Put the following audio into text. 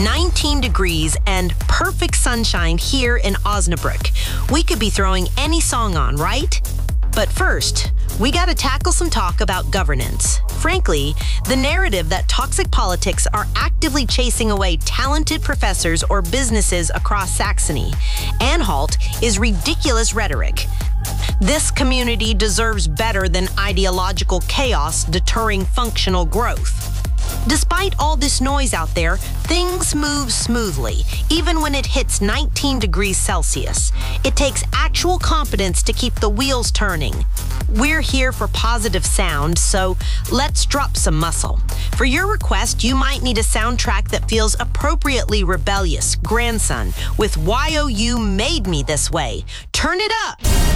19 degrees and perfect sunshine here in Osnabrück. We could be throwing any song on, right? But first, we gotta tackle some talk about governance. Frankly, the narrative that toxic politics are actively chasing away talented professors or businesses across Saxony, Anhalt, is ridiculous rhetoric. This community deserves better than ideological chaos deterring functional growth. Despite all this noise out there, things move smoothly, even when it hits 19 degrees Celsius. It takes actual competence to keep the wheels turning. We're here for positive sound, so let's drop some muscle. For your request, you might need a soundtrack that feels appropriately rebellious, Grandson, with YOU Made Me This Way. Turn it up!